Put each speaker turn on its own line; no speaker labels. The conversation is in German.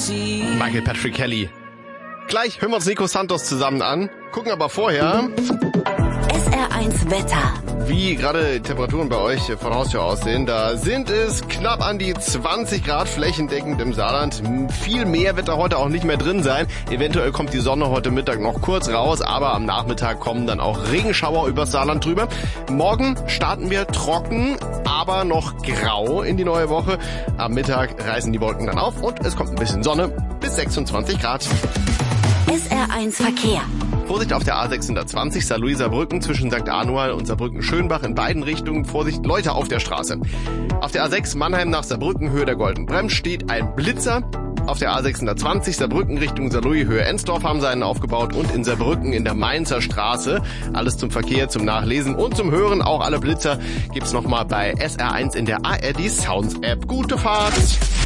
Michael Patrick Kelly. Gleich hören wir uns Nico Santos zusammen an, gucken aber vorher
SR1 Wetter.
wie gerade die Temperaturen bei euch von Haustür aussehen. Da sind es knapp an die 20 Grad flächendeckend im Saarland. Viel mehr wird da heute auch nicht mehr drin sein. Eventuell kommt die Sonne heute Mittag noch kurz raus, aber am Nachmittag kommen dann auch Regenschauer übers Saarland drüber. Morgen starten wir trocken, aber noch grau in die neue Woche. Am Mittag reißen die Wolken dann auf und es kommt ein bisschen Sonne bis 26 Grad.
SR1 Verkehr.
Vorsicht auf der A620 Saarlouis-Saarbrücken zwischen St. Anual und Saarbrücken-Schönbach in beiden Richtungen. Vorsicht, Leute auf der Straße. Auf der A6 Mannheim nach Saarbrücken Höhe der Golden Bremm steht ein Blitzer. Auf der A620 Saarbrücken Richtung Saarlouis Höhe Ensdorf haben sie einen aufgebaut und in Saarbrücken in der Mainzer Straße. Alles zum Verkehr, zum Nachlesen und zum Hören. Auch alle Blitzer gibt's nochmal bei SR1 in der ARD Sounds App. Gute Fahrt!